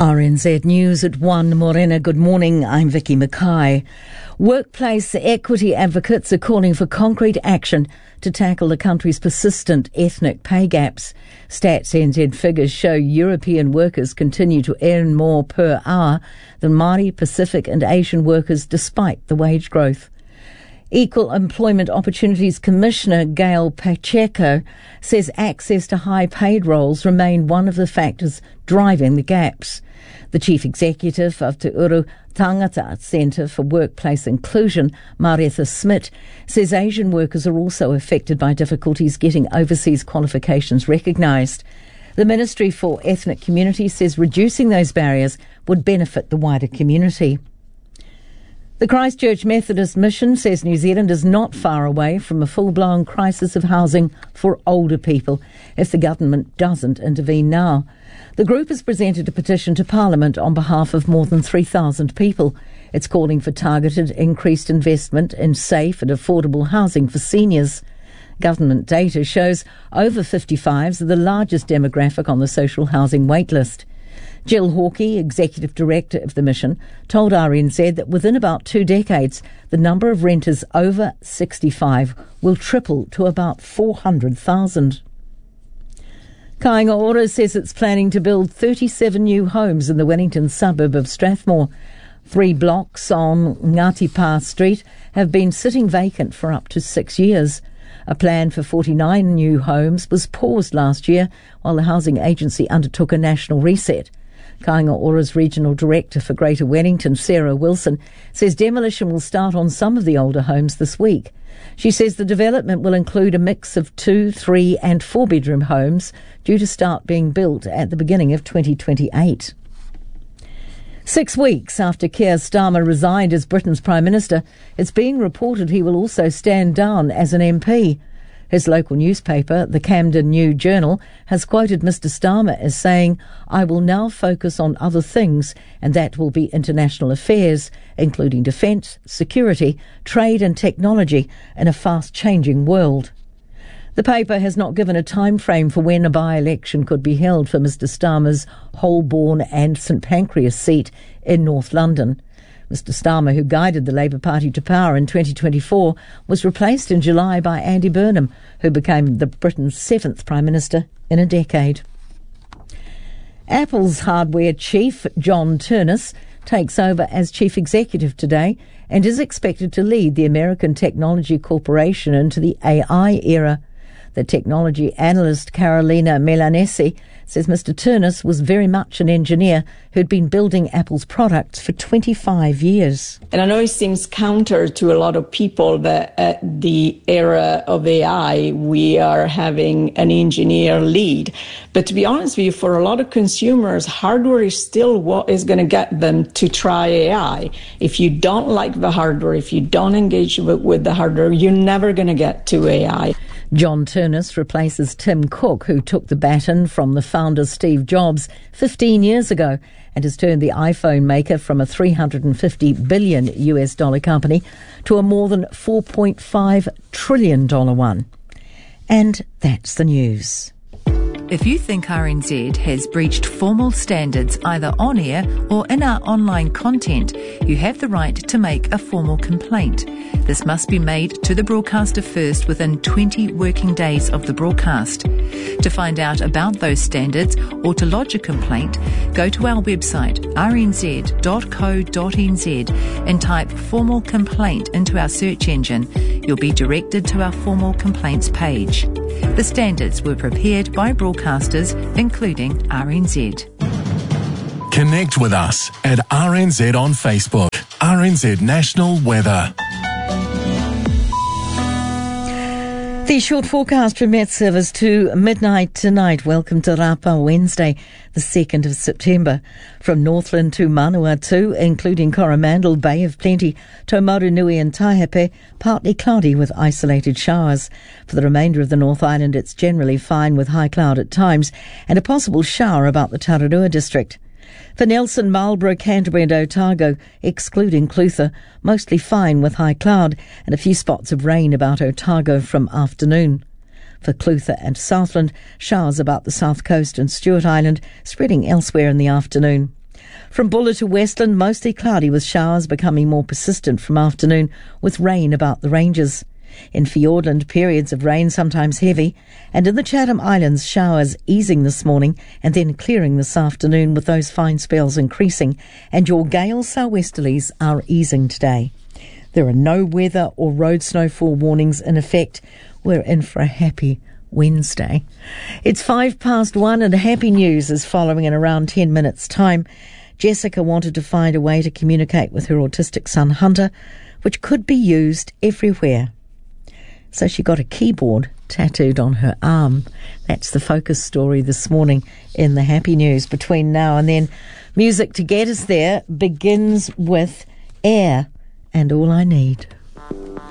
RNZ News at 1 Morena. Good morning, I'm Vicky Mackay. Workplace equity advocates are calling for concrete action to tackle the country's persistent ethnic pay gaps. Stats NZ figures show European workers continue to earn more per hour than Māori, Pacific and Asian workers despite the wage growth. Equal Employment Opportunities Commissioner Gail Pacheco says access to high-paid roles remain one of the factors driving the gaps. The Chief Executive of Te Uru Tangata Centre for Workplace Inclusion, Marietha Smith, says Asian workers are also affected by difficulties getting overseas qualifications recognised. The Ministry for Ethnic Communities says reducing those barriers would benefit the wider community. The Christchurch Methodist Mission says New Zealand is not far away from a full-blown crisis of housing for older people if the government doesn't intervene now. The group has presented a petition to Parliament on behalf of more than 3,000 people. It's calling for targeted increased investment in safe and affordable housing for seniors. Government data shows over 55s are the largest demographic on the social housing waitlist. Jill Hawkey, Executive Director of the mission, told RNZ that within about 2 decades, the number of renters over 65 will triple to about 400,000. Kāinga Ora says it's planning to build 37 new homes in the Wellington suburb of Strathmore. 3 blocks on Ngati Pa Street have been sitting vacant for up to 6 years. A plan for 49 new homes was paused last year while the housing agency undertook a national reset. Kāinga Ora's Regional Director for Greater Wellington, Sarah Wilson, says demolition will start on some of the older homes this week. She says the development will include a mix of 2, 3 and 4-bedroom homes due to start being built at the beginning of 2028. 6 weeks after Keir Starmer resigned as Britain's Prime Minister, it's being reported he will also stand down as an MP. His local newspaper, the Camden New Journal, has quoted Mr Starmer as saying, "I will now focus on other things, and that will be international affairs, including defence, security, trade and technology in a fast-changing world." The paper has not given a time frame for when a by-election could be held for Mr Starmer's Holborn and St Pancras seat in North London. Mr Starmer, who guided the Labour Party to power in 2024, was replaced in July by Andy Burnham, who became Britain's 7th Prime Minister in a decade. Apple's hardware chief, John Ternus, takes over as chief executive today and is expected to lead the American Technology Corporation into the AI era. The technology analyst Carolina Milanesi says Mr Ternus was very much an engineer who'd been building Apple's products for 25 years. And I know it seems counter to a lot of people that at the era of AI, we are having an engineer lead. But to be honest with you, for a lot of consumers, hardware is still what is going to get them to try AI. If you don't like the hardware, if you don't engage with the hardware, you're never going to get to AI. John Ternus replaces Tim Cook, who took the baton from the founder Steve Jobs 15 years ago and has turned the iPhone maker from a $350 billion US company to a more than $4.5 trillion one. And that's the news. If you think RNZ has breached formal standards either on air or in our online content, you have the right to make a formal complaint. This must be made to the broadcaster first within 20 working days of the broadcast. To find out about those standards or to lodge a complaint, go to our website rnz.co.nz and type formal complaint into our search engine. You'll be directed to our formal complaints page. The standards were prepared by broadcasters, including RNZ. Connect with us at RNZ on Facebook. RNZ National Weather. The short forecast from Met Service to midnight tonight. Welcome to Rapa Wednesday, the 2nd of September. From Northland to Manawatu, including Coromandel, Bay of Plenty, Taumarunui and Taihape, partly cloudy with isolated showers. For the remainder of the North Island, it's generally fine with high cloud at times and a possible shower about the Tararua district. For Nelson, Marlborough, Canterbury and Otago, excluding Clutha, mostly fine with high cloud and a few spots of rain about Otago from afternoon. For Clutha and Southland, showers about the south coast and Stewart Island, spreading elsewhere in the afternoon. From Buller to Westland, mostly cloudy with showers becoming more persistent from afternoon with rain about the ranges. In Fiordland, periods of rain, sometimes heavy, and in the Chatham Islands, showers easing this morning and then clearing this afternoon with those fine spells increasing, and your gale southwesterlies are easing today. There are no weather or road snowfall warnings in effect. We're in for a happy Wednesday. It's 1:05 and happy news is following in around 10 minutes' time. Jessica wanted to find a way to communicate with her autistic son Hunter, which could be used everywhere. So she got a keyboard tattooed on her arm. That's the focus story this morning in the happy news. Between now and then, music to get us there begins with Air and All I Need.